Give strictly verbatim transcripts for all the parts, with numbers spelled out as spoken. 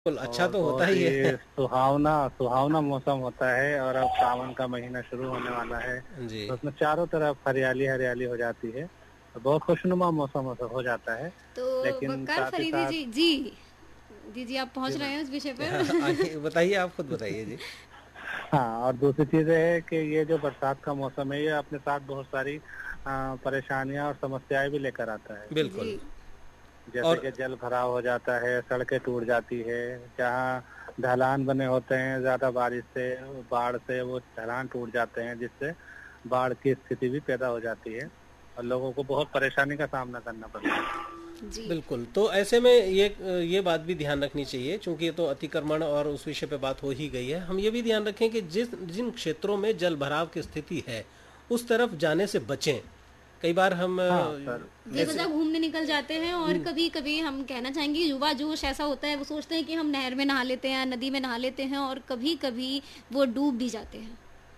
बिल्कुल, अच्छा और तो होता बहुत ही ही है। सुहावना सुहावना मौसम होता है। और अब सावन का महीना शुरू होने वाला है, जी। तो उसमें चारों तरफ हरियाली हरियाली हो जाती है, तो बहुत खुशनुमा मौसम हो हो जाता है। तो लेकिन वकार साथ ही फरीदी साथ जी जी जी जी आप जी पहुंच रहे मैम। हैं उस विषय हाँ, हाँ, पर। आइए बताइए, आप खुद बताइए जी। हाँ, और दूसरी चीज ये है कि ये जो बरसात का मौसम है, ये अपने साथ बहुत सारी आ, परेशानियां और समस्याएं भी लेकर आता है। बिल्कुल। जी जैसे और कि जल भराव हो जाता है, सड़कें टूट जाती है, जहाँ ढलान बने होते हैं ज्यादा बारिश से, बाढ़ से वो ढलान टूट जाते हैं, जिससे बाढ़ की स्थिति भी पैदा हो जाती है और लोगों को बहुत परेशानी का सामना करना पड़ता है। जी बिल्कुल, तो ऐसे में ये ये बात भी ध्यान रखनी चाहिए, चूंकि ये तो अतिक्रमण और उस विषय पे बात हो ही गई है। हम ये भी ध्यान रखें कि जिस जिन क्षेत्रों में जल भराव की स्थिति है, उस तरफ जाने से बचें। कई बार हम हाँ अ, सर। बेवजह जैसे घूमने निकल जाते हैं और कभी कभी हम कहना चाहेंगे युवा जोश ऐसा होता है, वो सोचते हैं कि हम नहर में नहा लेते हैं, नदी में नहा लेते हैं और कभी कभी वो डूब भी जाते हैं।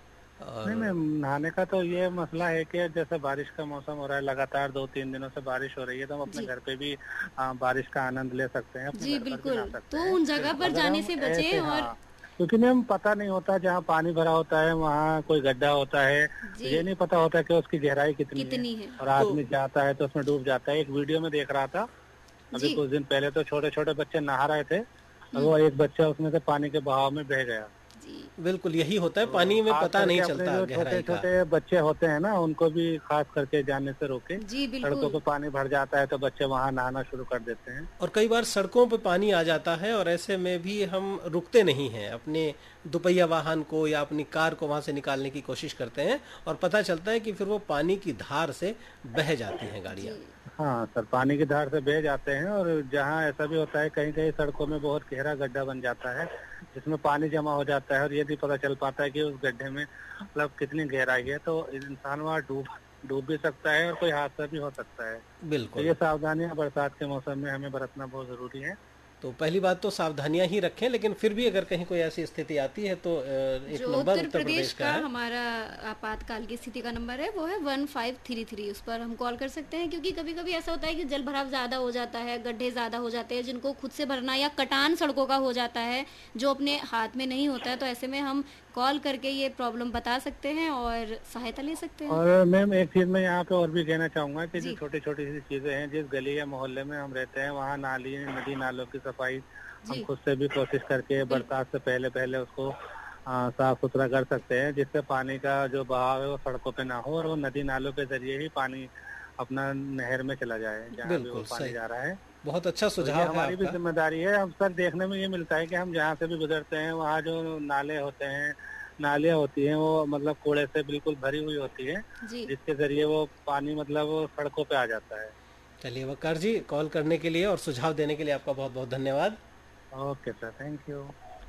नहीं नहीं, और नहाने का तो ये मसला है कि जैसे बारिश का मौसम हो रहा है, लगातार दो तीन दिनों से बारिश हो रही है, तो हम अपने जी घर पे भी आ, बारिश का आनंद ले सकते हैं, अपने जी घर पर भी बिल्कुल, नहा सकते तो हैं। उन जगह पर अगर जाने हम से बचें ऐसे, और हाँ, क्योंकि नहीं, हम पता नहीं होता जहाँ पानी भरा होता है वहाँ कोई गड्ढा होता है, तो जी ये नहीं पता होता कि उसकी गहराई कितनी है, कितनी है। और तो आदमी जाता है तो उसमें डूब जाता है। एक वीडियो में देख रहा था अभी जी कुछ दिन पहले, तो छोटे छोटे बच्चे नहा रहे थे और हम्म वो एक बच्चा उसमें से पानी के बहाव में बह गया। जी बिल्कुल यही होता है, तो पानी में खास पता करके नहीं अपने चलता जो छोटे गहराई का। छोटे बच्चे होते हैं ना, उनको भी खास करके जाने से रोके। जी सड़कों बिल्कुल। पे पानी भर जाता है तो बच्चे वहां नहाना शुरू कर देते हैं। और कई बार सड़कों पे पानी आ जाता है और ऐसे में भी हम रुकते नहीं हैं, अपने दुपहिया वाहन को या अपनी कार को वहां से निकालने की कोशिश करते हैं, और पता चलता है कि फिर वो पानी की धार से बह जाती हैं गाड़ियां। जी हाँ सर, पानी की धार से बह जाते हैं, और जहाँ ऐसा भी होता है कहीं कहीं सड़कों में बहुत गहरा गड्ढा बन जाता है, जिसमें पानी जमा हो जाता है और ये नहीं पता चल पाता है कि उस गड्ढे में मतलब कितनी गहराई है, तो इंसान वहाँ डूब डूब भी सकता है और कोई हादसा भी हो सकता है। तो बिल्कुल। ये सावधानियां बरसात के मौसम में हमें बरतना बहुत जरूरी है। तो पहली बात तो सावधानियां ही रखें, लेकिन फिर भी अगर कहीं कोई ऐसी स्थिति आती है तो अ, एक जो नंबर उत्तर उत्तर प्रदेश प्रदेश का का है। हमारा आपातकाल की स्थिति का नंबर है वो है वन फाइव थ्री थ्री, उस पर हम कॉल कर सकते हैं, क्योंकि कभी कभी ऐसा होता है कि जल भराव ज़्यादा हो जाता है, गड्ढे ज़्यादा हो जाते हैं जिनको खुद से भरना, या कटान सड़कों का हो जाता है जो अपने हाथ में नहीं होता है, तो ऐसे में हम कॉल करके ये प्रॉब्लम बता सकते हैं और सहायता ले सकते हैं। और मैम एक चीज मैं यहाँ पे और भी कहना चाहूंगा कि जो जी छोटी छोटी सी चीजें हैं, जिस गली या मोहल्ले में हम रहते हैं वहाँ नाली नदी नालों की सफाई हम जी खुद से भी कोशिश करके बिल्कुल बरसात से पहले पहले उसको आ, साफ सुथरा कर सकते हैं, जिससे पानी का जो बहाव है वो सड़कों पे ना हो और वो नदी नालों के जरिए ही पानी अपना नहर में चला जाए जहाँ भी वो बिल्कुल पानी सही। जा रहा है। बहुत अच्छा तो ये सुझाव है हमारी भी आपका। जिम्मेदारी है। अक्सर देखने में ये मिलता है कि हम जहाँ से भी गुजरते हैं वहाँ जो नाले होते हैं, नालियाँ होती हैं, वो मतलब कूड़े से बिल्कुल भरी हुई होती है, जी जिसके जरिए वो पानी मतलब वो सड़कों पे आ जाता है। चलिए वकार जी, कॉल करने के लिए और सुझाव देने के लिए आपका बहुत बहुत धन्यवाद। Okay sir, thank you.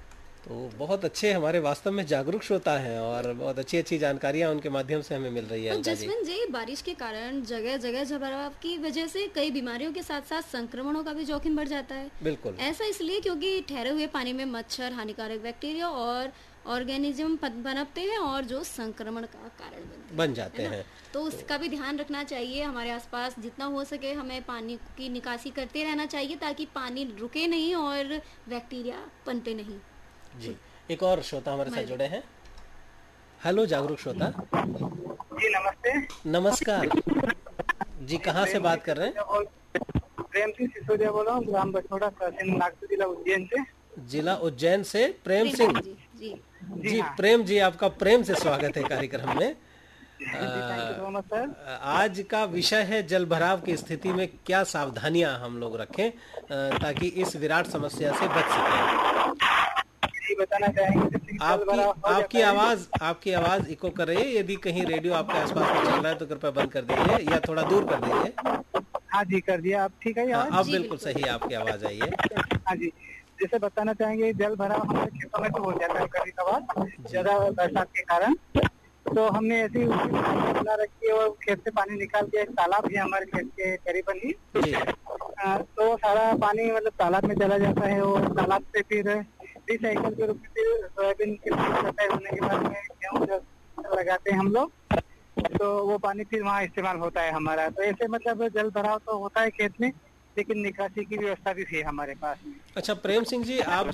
तो बहुत अच्छे हमारे वास्तव में जागरूक श्रोता हैं और बहुत अच्छी अच्छी जानकारियां उनके माध्यम से हमें मिल रही है और अलका जी। जसवंत जी, बारिश के कारण जगह जगह जलभराव की वजह से कई बीमारियों के साथ साथ संक्रमणों का भी जोखिम बढ़ जाता है। बिल्कुल। ऐसा इसलिए क्योंकि ठहरे हुए पानी में मच्छर, हानिकारक बैक्टीरिया और ऑर्गेनिज्म पन- पनपते हैं और जो संक्रमण का कारण बनते हैं, बन जाते है ना? हैं। तो उसका भी ध्यान रखना चाहिए। हमारे आसपास जितना हो सके हमें पानी की निकासी करते रहना चाहिए, ताकि पानी रुके नहीं और बैक्टीरिया पनपे नहीं। जी, एक और श्रोता हमारे साथ जुड़े हैं। हेलो जागरूक श्रोता। जी नमस्ते। नमस्कार जी, कहाँ से बात कर रहे हैं? प्रेम सिंह सिसोदिया बोल रहा हूँ, ग्राम बछोड़ा, तहसील नागपुर, जिला उज्जैन से। जिला उज्जैन से प्रेम प्रेम सिंह सिंह जी जी जी। हाँ प्रेम जी, आपका प्रेम से स्वागत है कार्यक्रम में। जी, thank you so much sir. अ, आज का विषय है जल भराव की स्थिति में क्या सावधानियां हम लोग रखें अ, ताकि इस विराट समस्या से बच सकें। जी बताना चाहेंगे जैसे कि जल आपकी भराव हो आपकी जाता है। आवाज आपकी आवाज इको कर रही है। यदि कहीं रेडियो आपके आसपास में चल रहा है तो कृपया बंद कर दीजिए या थोड़ा दूर कर दीजिए। हाँ जी कर दिया, आप ठीक है हाँ, यार। अब जी बिल्कुल बिल्कुल। सही है, आपकी आवाज आई है। हाँ जी, जैसे बताना चाहेंगे जल भराव हमारे खेतों में तो हो जाता है कभी कभार जी ज्यादा बरसात के कारण। तो हमने ऐसी योजना बना रखी है और खेत से पानी निकाल के, एक तालाब भी है हमारे खेत के करीबन ही। जी अ, तो सारा पानी मतलब तालाब में चला जाता है और तालाब से फिर रिसाइकल के रूप में फिर सोयाबीन के कटाई होने के बाद में गेहूँ जब लगाते हैं हम लोग, तो वो पानी फिर वहाँ इस्तेमाल होता है हमारा। तो ऐसे मतलब जल भराव तो होता है खेत में, लेकिन निकासी की व्यवस्था भी है हमारे पास में। अच्छा प्रेम सिंह जी, आप